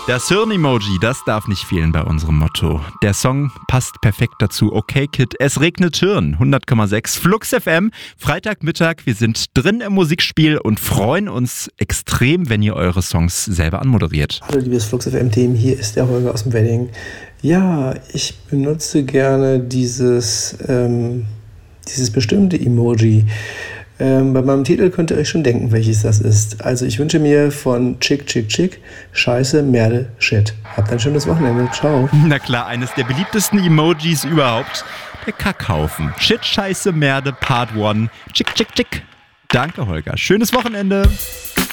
Das Hirn-Emoji, das darf nicht fehlen bei unserem Motto. Der Song passt perfekt dazu. Okay, Kid, es regnet Hirn. 100,6 Flux FM. Freitagmittag, wir sind drin im Musikspiel und freuen uns extrem, wenn ihr eure Songs selber anmoderiert. Hallo liebes Flux FM-Team, hier ist der Holger aus dem Wedding. Ja, ich benutze gerne dieses bestimmte Emoji. Bei meinem Titel könnt ihr euch schon denken, welches das ist. Also ich wünsche mir von Chick, Chick, Chick, Scheiße, Merde, Shit. Habt ein schönes Wochenende. Ciao. Na klar, eines der beliebtesten Emojis überhaupt. Der Kackhaufen. Shit, Scheiße, Merde, Part 1. Chick, Chick, Chick. Danke, Holger. Schönes Wochenende.